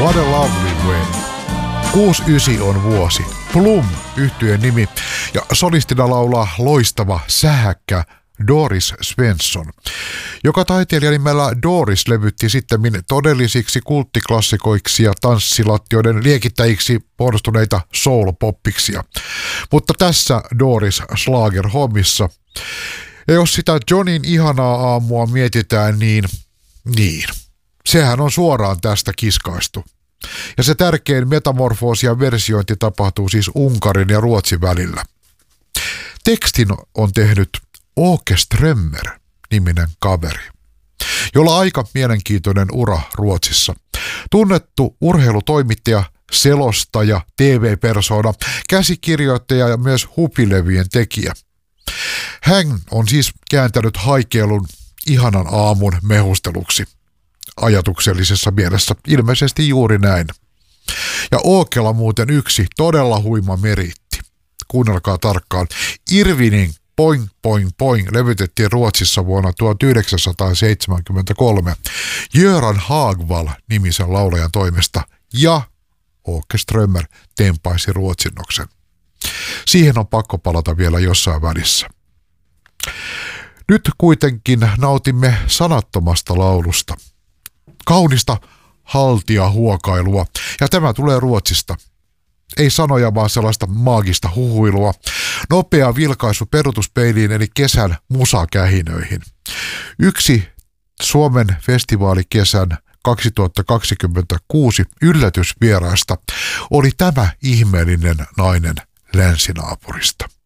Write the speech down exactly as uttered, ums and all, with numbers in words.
What a Lovely Way. kuusikymmentäyhdeksän on vuosi. Plum yhtyeen nimi ja solistina laulaa loistava sähäkkä Doris Svensson, joka taiteilija nimellä Doris levytti sittemmin todellisiksi kulttiklassikoiksi ja tanssilattioiden liekittäjiksi muodostuneita soul-poppiksia. Mutta tässä Doris Schlager-hommissa. Ja jos sitä Johnin ihanaa aamua mietitään, niin niin. Sehän on suoraan tästä kiskaistu. Ja se tärkein metamorfoosi ja versiointi tapahtuu siis Unkarin ja Ruotsin välillä. Tekstin on tehnyt Åke Strömmer-niminen kaveri, jolla aika mielenkiintoinen ura Ruotsissa. Tunnettu urheilutoimittaja, selostaja, T V-persoona, käsikirjoittaja ja myös hupilevyjen tekijä. Hän on siis kääntänyt haikeilun ihanan aamun mehusteluksi. Ajatuksellisessa mielessä ilmeisesti juuri näin. Ja Åkella muuten yksi todella huima meriitti. Kuunnelkaa tarkkaan. Irvinin Poing Poing Poing levytettiin Ruotsissa vuonna tuhatyhdeksänsataaseitsemänkymmentäkolme Göran Hagwall nimisen laulajan toimesta ja Åke Strömmer tempaisi ruotsinnoksen. Siihen on pakko palata vielä jossain välissä. Nyt kuitenkin nautimme sanattomasta laulusta. Kaunista haltijahuokailua, ja tämä tulee Ruotsista. Ei sanoja, vaan sellaista maagista huhuilua. Nopea vilkaisu peruutuspeiliin eli kesän musakähinöihin. Yksi Suomen festivaalikesän kaksituhattakaksikymmentäkuusi yllätysvieraista oli tämä ihmeellinen nainen länsinaapurista.